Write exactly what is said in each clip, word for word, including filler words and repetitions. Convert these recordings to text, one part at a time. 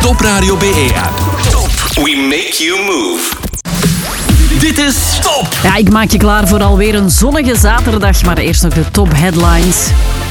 Top Radio B E-app. Top. We make you move. Dit is Top. Ja, ik maak je klaar voor alweer een zonnige zaterdag, maar eerst nog de top headlines.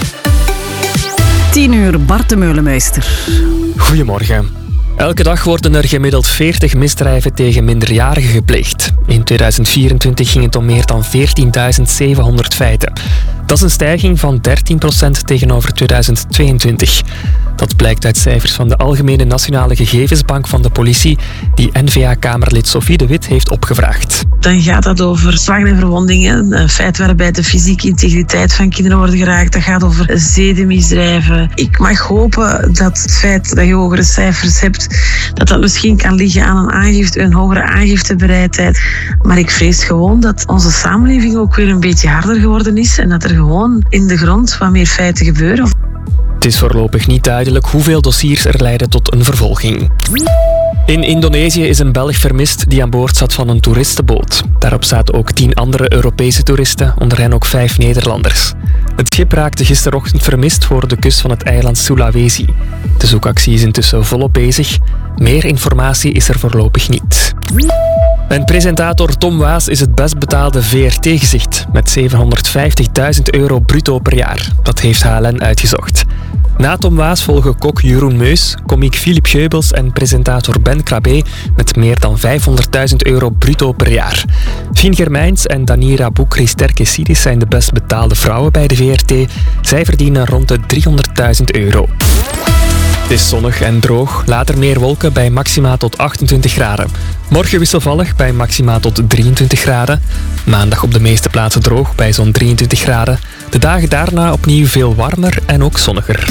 tien uur, Bart de Meulemeester. Goedemorgen. Elke dag worden er gemiddeld veertig misdrijven tegen minderjarigen gepleegd. In tweeduizend vierentwintig ging het om meer dan veertienduizend zevenhonderd feiten. Dat is een stijging van dertien procent tegenover tweeduizend tweeëntwintig. Dat blijkt uit cijfers van de Algemene Nationale Gegevensbank van de politie, die N V A-kamerlid Sophie de Wit heeft opgevraagd. Dan gaat dat over slagen en verwondingen, een feit waarbij de fysieke integriteit van kinderen wordt geraakt. Dat gaat over zedenmisdrijven. Ik mag hopen dat het feit dat je hogere cijfers hebt, dat dat misschien kan liggen aan een aangifte, een hogere aangiftebereidheid. Maar ik vrees gewoon dat onze samenleving ook weer een beetje harder geworden is en dat er gewoon in de grond wat meer feiten gebeuren. Het is voorlopig niet duidelijk hoeveel dossiers er leiden tot een vervolging. In Indonesië is een Belg vermist die aan boord zat van een toeristenboot. Daarop zaten ook tien andere Europese toeristen, onder hen ook vijf Nederlanders. Het schip raakte gisterochtend vermist voor de kust van het eiland Sulawesi. De zoekactie is intussen volop bezig. Meer informatie is er voorlopig niet. En presentator Tom Waas is het best betaalde V R T-gezicht met zevenhonderdvijftigduizend euro bruto per jaar. Dat heeft H L N uitgezocht. Na Tom Waas volgen kok Jeroen Meus, komiek Philippe Geubels en presentator Ben Krabbe met meer dan vijfhonderdduizend euro bruto per jaar. Fien Germijns en Danira Boukri-Sterkesidis zijn de best betaalde vrouwen bij de V R T. Zij verdienen rond de driehonderdduizend euro. Het is zonnig en droog, later meer wolken bij maxima tot achtentwintig graden. Morgen wisselvallig bij maxima tot drieëntwintig graden. Maandag op de meeste plaatsen droog bij zo'n drieëntwintig graden. De dagen daarna opnieuw veel warmer en ook zonniger.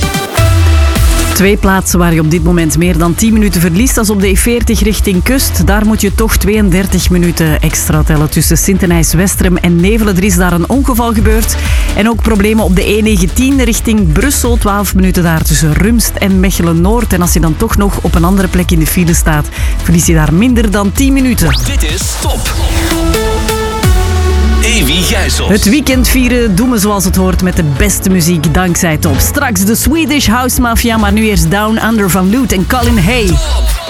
Twee plaatsen waar je op dit moment meer dan tien minuten verliest. Dat is op de E veertig richting Kust. Daar moet je toch tweeëndertig minuten extra tellen tussen Sint-Denijs-Westerem en Nevelen. Er is daar een ongeval gebeurd. En ook problemen op de E negentien richting Brussel. twaalf minuten daar tussen Rumst en Mechelen-Noord. En als je dan toch nog op een andere plek in de file staat, verlies je daar minder dan tien minuten. Dit is Top. Evi Gijsels. Het weekend vieren doen we zoals het hoort met de beste muziek dankzij Top. Straks de Swedish House Mafia, maar nu eerst Down Under van Lute en Colin Hay. Top.